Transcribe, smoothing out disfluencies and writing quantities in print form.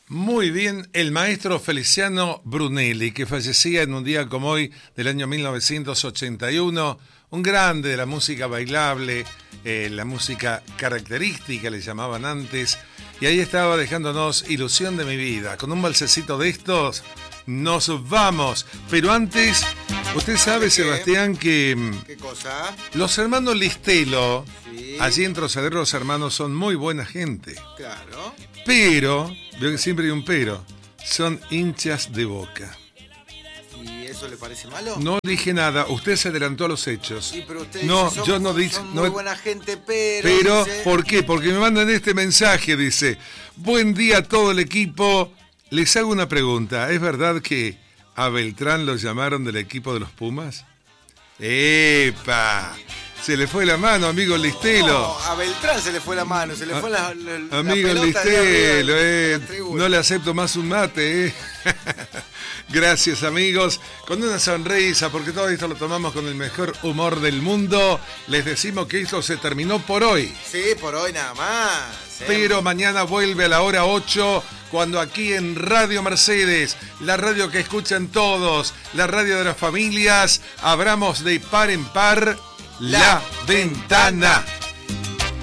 Muy bien, el maestro Feliciano Brunelli, que fallecía en un día como hoy del año 1981, un grande de la música bailable, la música característica le llamaban antes, y ahí estaba dejándonos Ilusión de mi vida. Con un balsecito de estos nos vamos, pero antes, usted sabe, Sebastián, que ¿Qué cosa? los hermanos Listelo, Sí. allí en Trocadero los hermanos son muy buena gente. Claro. Pero, veo que siempre hay un pero, son hinchas de Boca. ¿Y eso le parece malo? No dije nada, usted se adelantó a los hechos. Sí, pero usted No, dice, yo no dije... son no, muy buena gente, pero... pero, dice, ¿por qué? Porque me mandan este mensaje, dice: buen día a todo el equipo, les hago una pregunta, ¿es verdad que a Beltrán lo llamaron del equipo de los Pumas? ¡Epa! Se le fue la mano, amigo Listelo. No, a Beltrán se le fue la mano, se le fue la Amigo pelota de arriba Listelo, de la tribuna. no le acepto más un mate, Gracias, amigos. Con una sonrisa, porque todo esto lo tomamos con el mejor humor del mundo. Les decimos que esto se terminó por hoy. Sí, por hoy nada más. Pero mañana vuelve a la hora 8, cuando aquí en Radio Mercedes, la radio que escuchan todos, la radio de las familias, abramos de par en par la ventana.